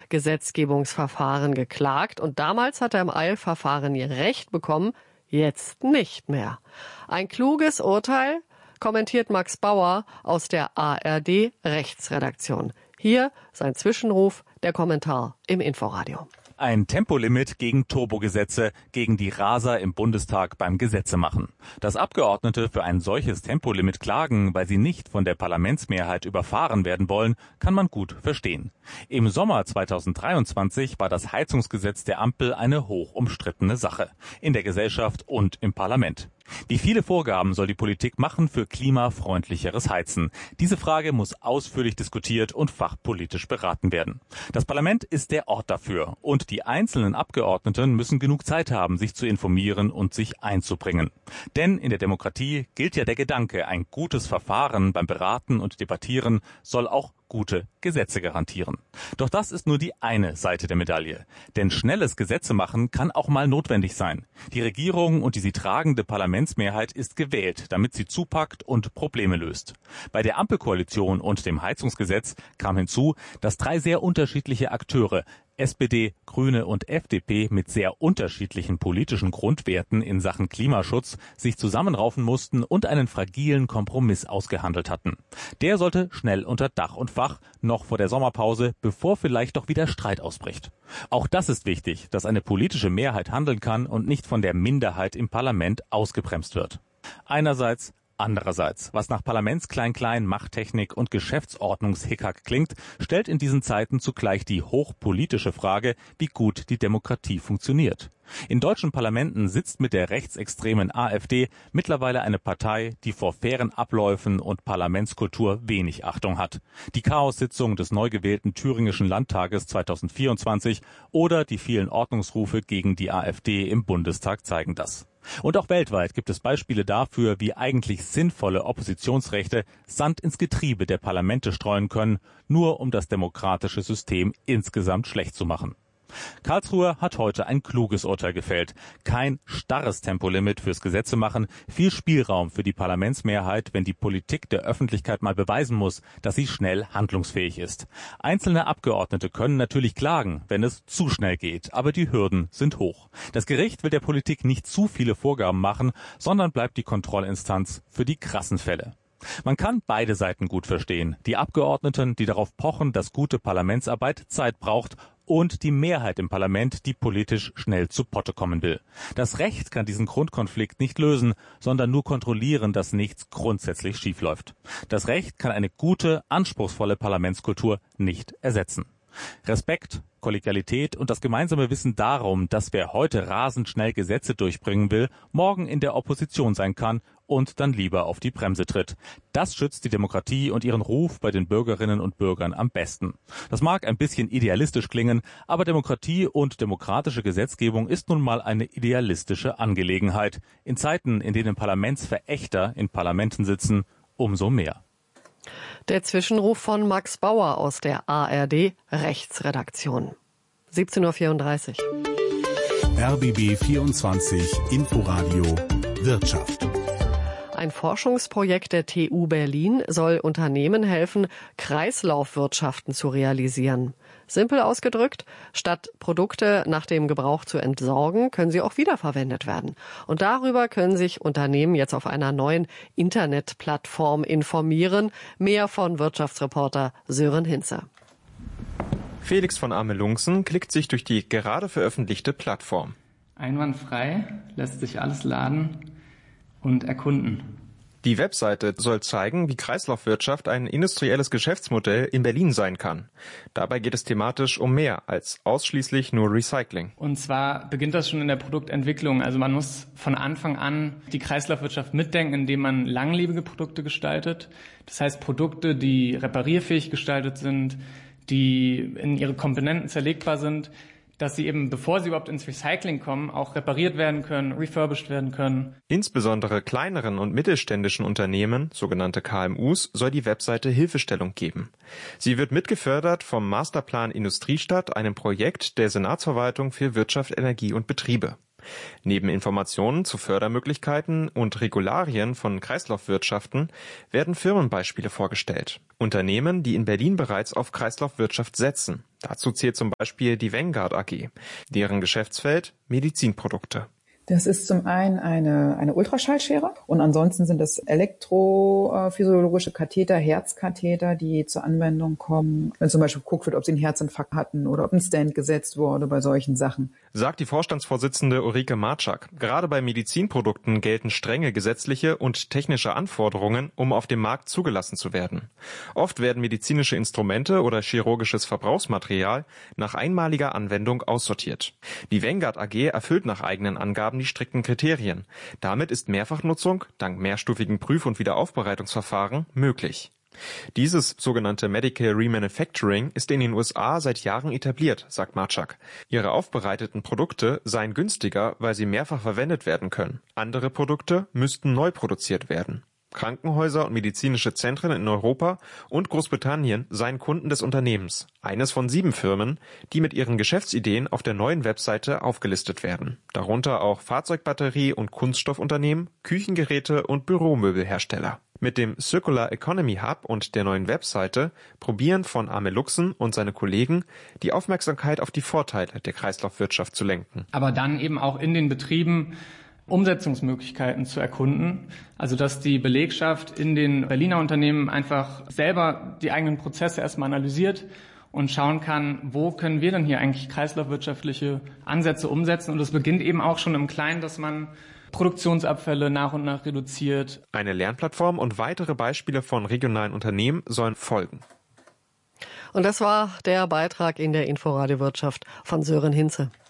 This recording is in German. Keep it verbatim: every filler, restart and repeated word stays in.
Gesetzgebungsverfahren geklagt und damals hat er im Eilverfahren ihr Recht bekommen, jetzt nicht mehr. Ein kluges Urteil, kommentiert Max Bauer aus der A R D Rechtsredaktion. Hier sein Zwischenruf, der Kommentar im Inforadio. Ein Tempolimit gegen Turbogesetze, gegen die Raser im Bundestag beim Gesetzemachen. Dass Abgeordnete für ein solches Tempolimit klagen, weil sie nicht von der Parlamentsmehrheit überfahren werden wollen, kann man gut verstehen. Im Sommer zweitausenddreiundzwanzig war das Heizungsgesetz der Ampel eine hoch umstrittene Sache. In der Gesellschaft und im Parlament. Wie viele Vorgaben soll die Politik machen für klimafreundlicheres Heizen? Diese Frage muss ausführlich diskutiert und fachpolitisch beraten werden. Das Parlament ist der Ort dafür und die einzelnen Abgeordneten müssen genug Zeit haben, sich zu informieren und sich einzubringen. Denn in der Demokratie gilt ja der Gedanke, ein gutes Verfahren beim Beraten und Debattieren soll auch gute Gesetze garantieren. Doch das ist nur die eine Seite der Medaille. Denn schnelles Gesetzemachen kann auch mal notwendig sein. Die Regierung und die sie tragende Parlamentsmehrheit ist gewählt, damit sie zupackt und Probleme löst. Bei der Ampelkoalition und dem Heizungsgesetz kam hinzu, dass drei sehr unterschiedliche Akteure, S P D, Grüne und F D P mit sehr unterschiedlichen politischen Grundwerten in Sachen Klimaschutz sich zusammenraufen mussten und einen fragilen Kompromiss ausgehandelt hatten. Der sollte schnell unter Dach und Fach, noch vor der Sommerpause, bevor vielleicht doch wieder Streit ausbricht. Auch das ist wichtig, dass eine politische Mehrheit handeln kann und nicht von der Minderheit im Parlament ausgebremst wird. Einerseits Andererseits, was nach Parlamentsklein-Klein, Machttechnik und Geschäftsordnungshickhack klingt, stellt in diesen Zeiten zugleich die hochpolitische Frage, wie gut die Demokratie funktioniert. In deutschen Parlamenten sitzt mit der rechtsextremen AfD mittlerweile eine Partei, die vor fairen Abläufen und Parlamentskultur wenig Achtung hat. Die Chaossitzung des neu gewählten thüringischen Landtages zweitausendvierundzwanzig oder die vielen Ordnungsrufe gegen die AfD im Bundestag zeigen das. Und auch weltweit gibt es Beispiele dafür, wie eigentlich sinnvolle Oppositionsrechte Sand ins Getriebe der Parlamente streuen können, nur um das demokratische System insgesamt schlecht zu machen. Karlsruhe hat heute ein kluges Urteil gefällt. Kein starres Tempolimit fürs Gesetzemachen, viel Spielraum für die Parlamentsmehrheit, wenn die Politik der Öffentlichkeit mal beweisen muss, dass sie schnell handlungsfähig ist. Einzelne Abgeordnete können natürlich klagen, wenn es zu schnell geht, aber die Hürden sind hoch. Das Gericht will der Politik nicht zu viele Vorgaben machen, sondern bleibt die Kontrollinstanz für die krassen Fälle. Man kann beide Seiten gut verstehen. Die Abgeordneten, die darauf pochen, dass gute Parlamentsarbeit Zeit braucht, und die Mehrheit im Parlament, die politisch schnell zu Potte kommen will. Das Recht kann diesen Grundkonflikt nicht lösen, sondern nur kontrollieren, dass nichts grundsätzlich schiefläuft. Das Recht kann eine gute, anspruchsvolle Parlamentskultur nicht ersetzen. Respekt, Kollegialität und das gemeinsame Wissen darum, dass wer heute rasend schnell Gesetze durchbringen will, morgen in der Opposition sein kann und dann lieber auf die Bremse tritt. Das schützt die Demokratie und ihren Ruf bei den Bürgerinnen und Bürgern am besten. Das mag ein bisschen idealistisch klingen, aber Demokratie und demokratische Gesetzgebung ist nun mal eine idealistische Angelegenheit. In Zeiten, in denen Parlamentsverächter in Parlamenten sitzen, umso mehr. Der Zwischenruf von Max Bauer aus der A R D Rechtsredaktion. siebzehn Uhr vierunddreißig. R B B vierundzwanzig Inforadio Wirtschaft. Ein Forschungsprojekt der T U Berlin soll Unternehmen helfen, Kreislaufwirtschaften zu realisieren. Simpel ausgedrückt, statt Produkte nach dem Gebrauch zu entsorgen, können sie auch wiederverwendet werden. Und darüber können sich Unternehmen jetzt auf einer neuen Internetplattform informieren. Mehr von Wirtschaftsreporter Sören Hinze. Felix von Amelungsen klickt sich durch die gerade veröffentlichte Plattform. Einwandfrei lässt sich alles laden und erkunden. Die Webseite soll zeigen, wie Kreislaufwirtschaft ein industrielles Geschäftsmodell in Berlin sein kann. Dabei geht es thematisch um mehr als ausschließlich nur Recycling. Und zwar beginnt das schon in der Produktentwicklung. Also man muss von Anfang an die Kreislaufwirtschaft mitdenken, indem man langlebige Produkte gestaltet. Das heißt Produkte, die reparierfähig gestaltet sind, die in ihre Komponenten zerlegbar sind, dass sie eben, bevor sie überhaupt ins Recycling kommen, auch repariert werden können, refurbished werden können. Insbesondere kleineren und mittelständischen Unternehmen, sogenannte K M Us, soll die Webseite Hilfestellung geben. Sie wird mitgefördert vom Masterplan Industriestadt, einem Projekt der Senatsverwaltung für Wirtschaft, Energie und Betriebe. Neben Informationen zu Fördermöglichkeiten und Regularien von Kreislaufwirtschaften werden Firmenbeispiele vorgestellt. Unternehmen, die in Berlin bereits auf Kreislaufwirtschaft setzen. Dazu zählt zum Beispiel die Vanguard A G. Deren Geschäftsfeld Medizinprodukte. Das ist zum einen eine, eine Ultraschallschere und ansonsten sind es elektrophysiologische Katheter, Herzkatheter, die zur Anwendung kommen, wenn zum Beispiel geguckt wird, ob sie einen Herzinfarkt hatten oder ob ein Stent gesetzt wurde bei solchen Sachen. Sagt die Vorstandsvorsitzende Ulrike Marczak. Gerade bei Medizinprodukten gelten strenge gesetzliche und technische Anforderungen, um auf dem Markt zugelassen zu werden. Oft werden medizinische Instrumente oder chirurgisches Verbrauchsmaterial nach einmaliger Anwendung aussortiert. Die Vanguard A G erfüllt nach eigenen Angaben die strikten Kriterien. Damit ist Mehrfachnutzung dank mehrstufigen Prüf- und Wiederaufbereitungsverfahren möglich. Dieses sogenannte Medical Remanufacturing ist in den U S A seit Jahren etabliert, sagt Marczak. Ihre aufbereiteten Produkte seien günstiger, weil sie mehrfach verwendet werden können. Andere Produkte müssten neu produziert werden. Krankenhäuser und medizinische Zentren in Europa und Großbritannien seien Kunden des Unternehmens, eines von sieben Firmen, die mit ihren Geschäftsideen auf der neuen Webseite aufgelistet werden. Darunter auch Fahrzeugbatterie- und Kunststoffunternehmen, Küchengeräte und Büromöbelhersteller. Mit dem Circular Economy Hub und der neuen Webseite probieren von Ameluxen und seine Kollegen, die Aufmerksamkeit auf die Vorteile der Kreislaufwirtschaft zu lenken. Aber dann eben auch in den Betrieben Umsetzungsmöglichkeiten zu erkunden, also dass die Belegschaft in den Berliner Unternehmen einfach selber die eigenen Prozesse erstmal analysiert und schauen kann, wo können wir denn hier eigentlich kreislaufwirtschaftliche Ansätze umsetzen. Und das beginnt eben auch schon im Kleinen, dass man Produktionsabfälle nach und nach reduziert. Eine Lernplattform und weitere Beispiele von regionalen Unternehmen sollen folgen. Und das war der Beitrag in der Inforadio Wirtschaft von Sören Hinze.